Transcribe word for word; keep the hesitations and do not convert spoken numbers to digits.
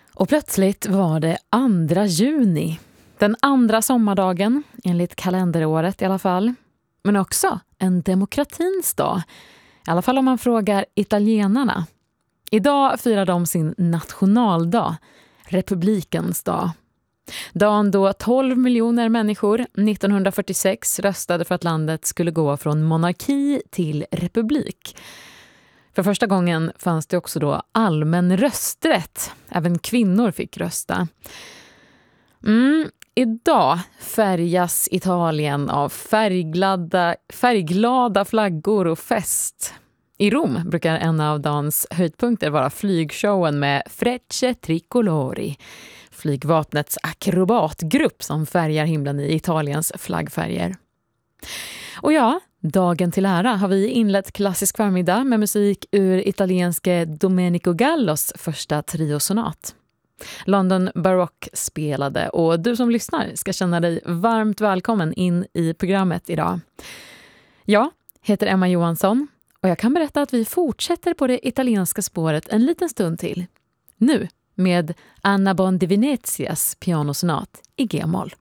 Och plötsligt var det andra juni. Den andra sommardagen, enligt kalenderåret i alla fall. Men också en demokratins dag. I alla fall om man frågar italienarna. Idag firar de sin nationaldag, republikens dag. Dagen då tolv miljoner människor nittonhundrafyrtiosex röstade för att landet skulle gå från monarki till republik. För första gången fanns det också då allmän rösträtt. Även kvinnor fick rösta. Mm, idag färgas Italien av färgglada, färgglada flaggor och fest. I Rom brukar en av dagens höjdpunkter vara flygshowen med Frecce Tricolori. Flygvapnets akrobatgrupp som färgar himlen i Italiens flaggfärger. Och ja, dagen till ära har vi inlett klassisk förmiddag med musik ur italienske Domenico Gallos första triosonat. London Baroque spelade och du som lyssnar ska känna dig varmt välkommen in i programmet idag. Jag heter Emma Johansson och jag kan berätta att vi fortsätter på det italienska spåret en liten stund till. Nu med Anna Bon di Venezias pianosonat i G-moll.